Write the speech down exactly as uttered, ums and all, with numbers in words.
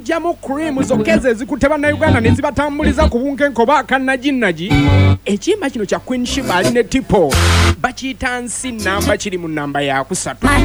okujjamu cream zokeze ezikuteba na Uganda ne zibatambuliza ku bunkenko bakannajinnaji ekimba kino kya Queen Sheba ali ne tipo bakiyita nsi namba kiri mu namba ya kusatu